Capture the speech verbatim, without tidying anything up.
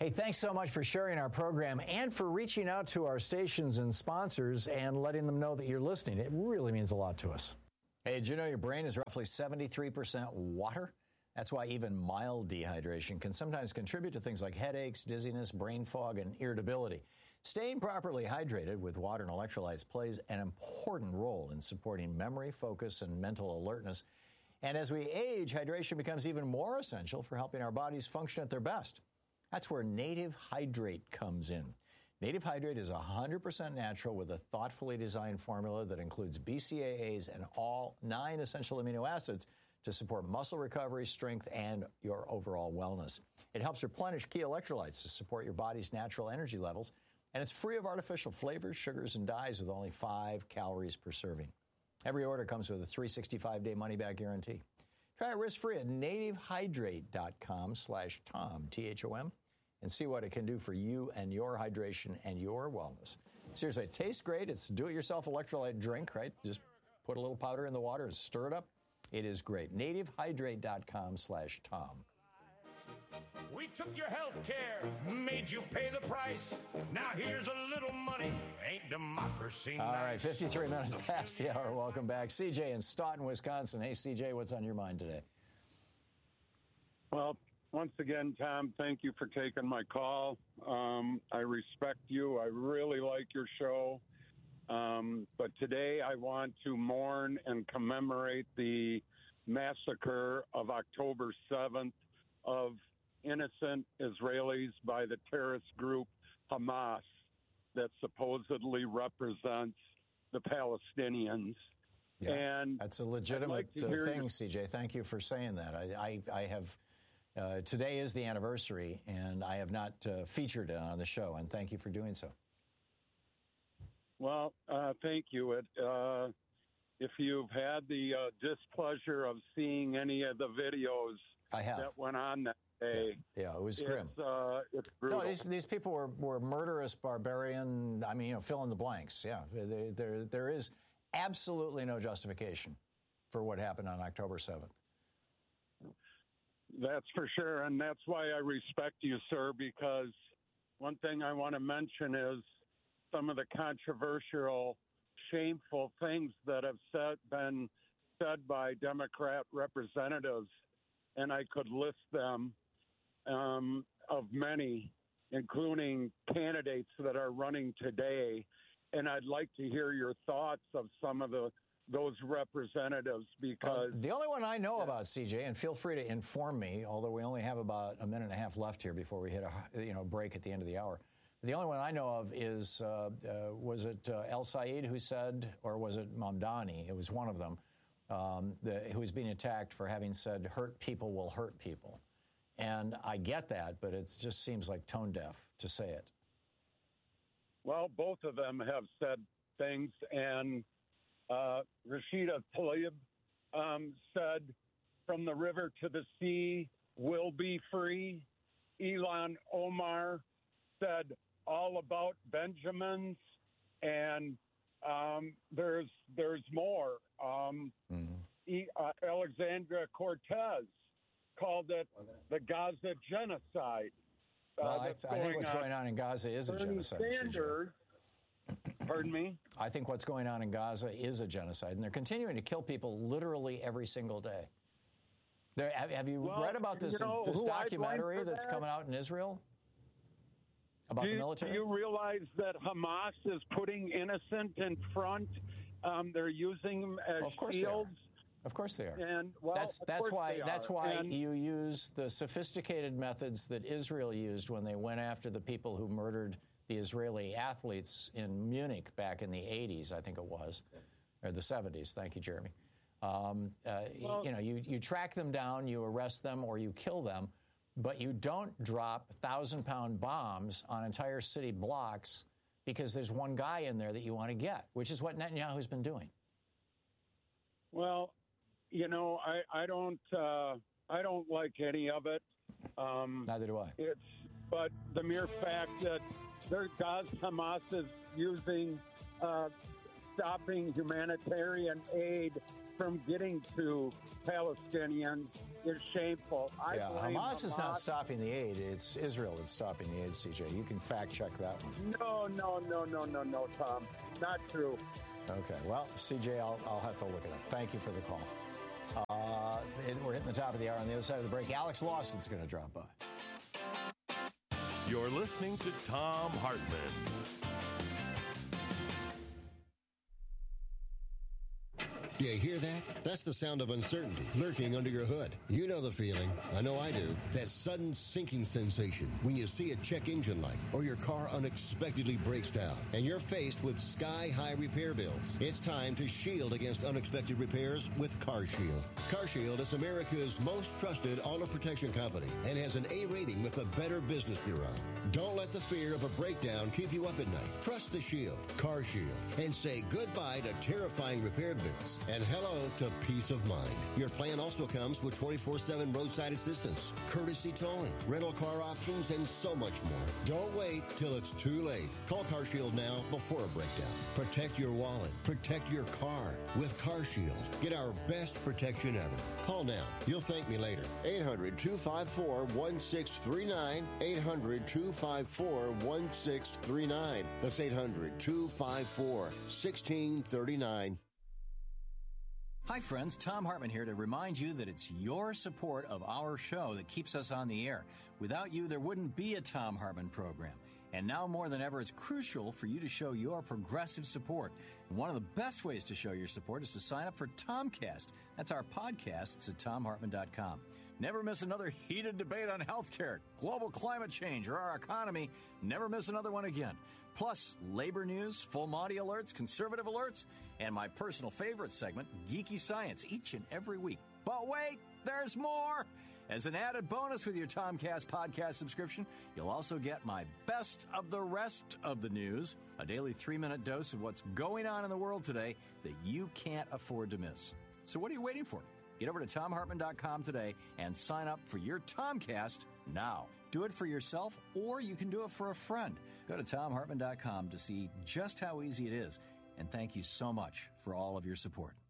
Hey, thanks so much for sharing our program and for reaching out to our stations and sponsors and letting them know that you're listening. It really means a lot to us. Hey, did you know your brain is roughly seventy-three percent water? That's why even mild dehydration can sometimes contribute to things like headaches, dizziness, brain fog, and irritability. Staying properly hydrated with water and electrolytes plays an important role in supporting memory, focus, and mental alertness. And as we age, hydration becomes even more essential for helping our bodies function at their best. That's where Native Hydrate comes in. Native Hydrate is one hundred percent natural with a thoughtfully designed formula that includes B C A As and all nine essential amino acids to support muscle recovery, strength, and your overall wellness. It helps replenish key electrolytes to support your body's natural energy levels, and it's free of artificial flavors, sugars, and dyes with only five calories per serving. Every order comes with a three hundred sixty-five day money-back guarantee. Try it risk-free at nativehydrate.com slash Tom, T H O M, and see what it can do for you and your hydration and your wellness. Seriously, it tastes great. It's do-it-yourself electrolyte drink, right? Just put a little powder in the water and stir it up. It is great. nativehydrate.com slash Tom. We took your health care, made you pay the price. Now here's a little money. Ain't democracy nice? All right, fifty-three minutes past the hour. Welcome back. C J in Staunton, Wisconsin. Hey, C J, what's on your mind today? Well, once again, Tom, thank you for taking my call. Um, I respect you. I really like your show. Um, but today I want to mourn and commemorate the massacre of October seventh of innocent Israelis by the terrorist group Hamas that supposedly represents the Palestinians. Yeah, and that's a legitimate like uh, thing, your- C J. Thank you for saying that. I, I, I have uh, today is the anniversary, and I have not uh, featured it on the show, and thank you for doing so. Well, uh, thank you. It, uh, if you've had the uh, displeasure of seeing any of the videos I have. that went on that day, yeah, yeah it was it's, grim. Uh, it's brutal. No, these these people were, were murderous, barbarian. I mean, you know, fill in the blanks. Yeah, there there, there is absolutely no justification for what happened on October seventh. That's for sure, and that's why I respect you, sir, because one thing I want to mention is some of the controversial, shameful things that have said, been said by Democrat representatives, and I could list them um, of many, including candidates that are running today, and I'd like to hear your thoughts of some of the those representatives, because uh, the only one I know about, C J, and feel free to inform me, although we only have about a minute and a half left here before we hit a you know break at the end of the hour. The only one I know of is, uh, uh, was it uh, El Said who said, or was it Mamdani? It was one of them, um, the, who was being attacked for having said, hurt people will hurt people. And I get that, but it just seems like tone deaf to say it. Well, both of them have said things, and uh, Rashida Tlaib um, said, from the river to the sea will be free. Ilhan Omar said, all about Benjamins, and um, there's there's more. Um, mm-hmm. e, uh, Alexandria Cortez called it the Gaza genocide. Well, uh, I, th- I think what's on. going on in Gaza is a Bernie genocide. Sanders, pardon me? I think what's going on in Gaza is a genocide, and they're continuing to kill people literally every single day. There, have, have you well, read about this, you know, this documentary that's that? coming out in Israel about do, the military? Do you realize that Hamas is putting innocent in front? Um, they're using them as well, of course shields. They are. Of course they are. And well, that's that's why that's why and, you use the sophisticated methods that Israel used when they went after the people who murdered the Israeli athletes in Munich back in the eighties, I think it was, or the seventies. Thank you, Jeremy. Um, uh, well, you know, you, you track them down, you arrest them, or you kill them, but you don't drop thousand-pound bombs on entire city blocks because there's one guy in there that you want to get, which is what Netanyahu's been doing. Well, you know, I, I don't uh, I don't like any of it. Um, Neither do I. It's but the mere fact that their Gaza Hamas is using uh, stopping humanitarian aid from getting to Palestinians is shameful. I yeah, blame Hamas, Hamas is not stopping the aid. It's Israel that's stopping the aid, C J. You can fact check that one. No, no, no, no, no, no, Tom. Not true. Okay, well, C J, I'll, I'll have to look it up. Thank you for the call. Uh, we're hitting the top of the hour. On the other side of the break, Alex Lawson's going to drop by. You're listening to Thom Hartmann. Do you hear that? That's the sound of uncertainty lurking under your hood. You know the feeling. I know I do. That sudden sinking sensation when you see a check engine light or your car unexpectedly breaks down and you're faced with sky-high repair bills. It's time to shield against unexpected repairs with CarShield. CarShield is America's most trusted auto protection company and has an A rating with the Better Business Bureau. Don't let the fear of a breakdown keep you up at night. Trust the Shield, CarShield, and say goodbye to terrifying repair bills and hello to peace of mind. Your plan also comes with twenty-four seven roadside assistance, courtesy towing, rental car options, and so much more. Don't wait till it's too late. Call CarShield now before a breakdown. Protect your wallet. Protect your car with CarShield. Get our best protection ever. Call now. You'll thank me later. eight hundred, two five four, one six three nine. eight hundred, two five four, one six three nine. That's eight hundred, two five four, one six three nine. Hi, friends. Thom Hartmann here to remind you that it's your support of our show that keeps us on the air. Without you, there wouldn't be a Thom Hartmann program. And now more than ever, it's crucial for you to show your progressive support. And one of the best ways to show your support is to sign up for Tomcast. That's our podcast. It's at tom hartmann dot com. Never miss another heated debate on healthcare, global climate change, or our economy. Never miss another one again. Plus, labor news, full Monty alerts, conservative alerts, and my personal favorite segment, Geeky Science, each and every week. But wait, there's more! As an added bonus with your Tomcast podcast subscription, you'll also get my best of the rest of the news, a daily three-minute dose of what's going on in the world today that you can't afford to miss. So what are you waiting for? Get over to tom hartmann dot com today and sign up for your Tomcast now. Do it for yourself, or you can do it for a friend. Go to tom hartmann dot com to see just how easy it is. And thank you so much for all of your support.